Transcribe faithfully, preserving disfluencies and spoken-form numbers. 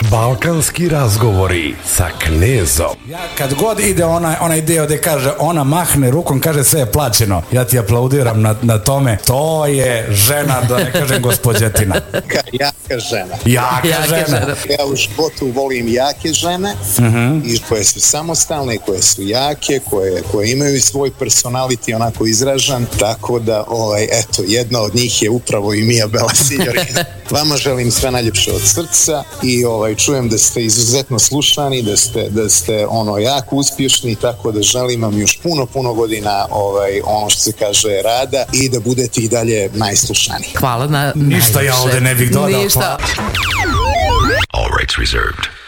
Balkanski razgovori sa Knezom. Ja kad god ide ona, onaj deo gde kaže ona mahne rukom, kaže sve je plaćeno, ja ti aplaudiram na, na tome. To je žena, da ne kažem gospođetina. Jaka žena. Jaka, Jaka žena. žena. Ja u životu volim jake žene, uh-huh. i koje su samostalne, koje su jake, koje, koje imaju svoj personality onako izražan, tako da ovaj, eto, jedna od njih je upravo i Mia Bella Signorina. Vama želim sve najljepše od srca i ovaj, čujem da ste izuzetno slušani, da ste, da ste ono jako uspješni, tako da želim vam još puno, puno godina ovaj, ono što se kaže rada i da budete i dalje najslušaniji. Hvala na... Ništa ja ovde ne bih dodao. Ništa. All rights reserved.